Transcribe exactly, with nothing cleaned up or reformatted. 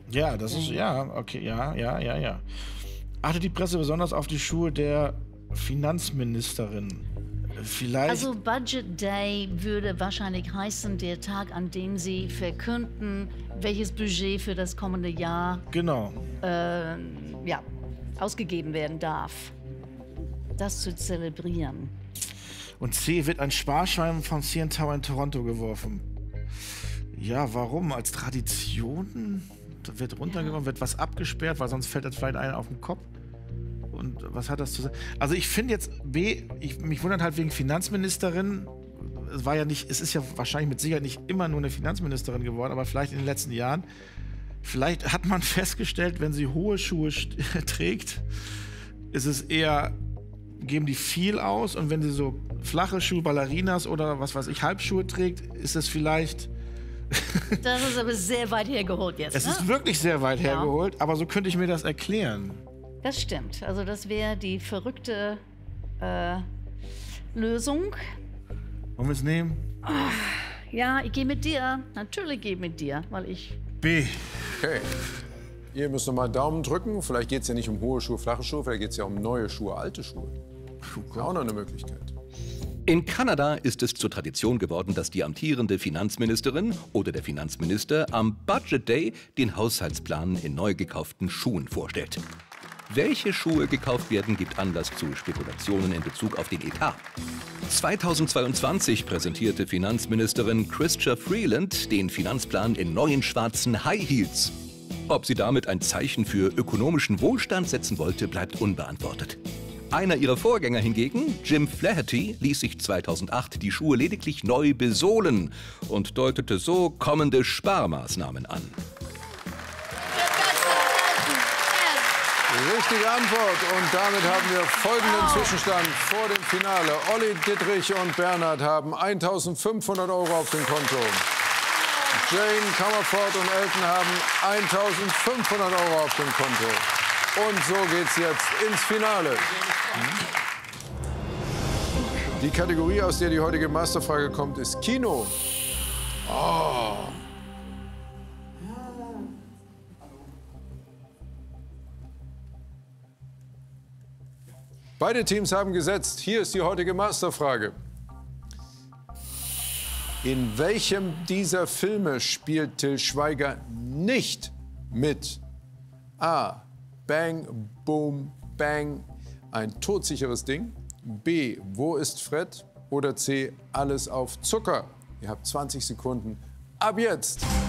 Ja, das ist, ja, okay, ja, ja, ja, ja. Achtet die Presse besonders auf die Schuhe der Finanzministerin? Vielleicht. Also Budget Day würde wahrscheinlich heißen, der Tag, an dem Sie verkünden, welches Budget für das kommende Jahr Genau. äh, ja, ausgegeben werden darf. Das zu zelebrieren. Und C wird ein Sparschwein vom C N Tower in Toronto geworfen. Ja, warum? Als Tradition? Wird runtergeworfen, ja. Wird was abgesperrt, weil sonst fällt das vielleicht einer auf den Kopf. Und was hat das zu sagen? Also ich finde jetzt B, ich, mich wundert halt wegen Finanzministerin. Es war ja nicht, es ist ja wahrscheinlich mit Sicherheit nicht immer nur eine Finanzministerin geworden, aber vielleicht in den letzten Jahren. Vielleicht hat man festgestellt, wenn sie hohe Schuhe trägt, ist es eher, geben die viel aus, und wenn sie so flache Schuhe, Ballerinas oder was weiß ich, Halbschuhe trägt, ist es vielleicht. Das ist aber sehr weit hergeholt jetzt. Es ne? ist wirklich sehr weit Ja. hergeholt, aber so könnte ich mir das erklären. Das stimmt. Also das wäre die verrückte äh, Lösung. Wollen wir es nehmen? Ja, ich gehe mit dir. Natürlich gehe ich mit dir, weil ich... B. Okay. Ihr müsst noch mal Daumen drücken. Vielleicht geht es ja nicht um hohe Schuhe, flache Schuhe, vielleicht geht es ja um neue Schuhe, alte Schuhe. Das ist auch noch eine Möglichkeit. In Kanada ist es zur Tradition geworden, dass die amtierende Finanzministerin oder der Finanzminister am Budget Day den Haushaltsplan in neu gekauften Schuhen vorstellt. Welche Schuhe gekauft werden, gibt Anlass zu Spekulationen in Bezug auf den Etat. zweitausendzweiundzwanzig präsentierte Finanzministerin Chrystia Freeland den Finanzplan in neuen schwarzen High Heels. Ob sie damit ein Zeichen für ökonomischen Wohlstand setzen wollte, bleibt unbeantwortet. Einer ihrer Vorgänger hingegen, Jim Flaherty, ließ sich zweitausendacht die Schuhe lediglich neu besohlen und deutete so kommende Sparmaßnahmen an. Richtige Antwort. Und damit haben wir folgenden Zwischenstand vor dem Finale. Olli, Dittrich und Bernhard haben eintausendfünfhundert Euro auf dem Konto. Jane, Comerford und Elton haben eintausendfünfhundert Euro auf dem Konto. Und so geht's jetzt ins Finale. Die Kategorie, aus der die heutige Masterfrage kommt, ist Kino. Oh. Beide Teams haben gesetzt. Hier ist die heutige Masterfrage. In welchem dieser Filme spielt Til Schweiger nicht mit? A. Bang, Boom, Bang, ein todsicheres Ding. B. Wo ist Fred? Oder C. Alles auf Zucker. Ihr habt zwanzig Sekunden. Ab jetzt!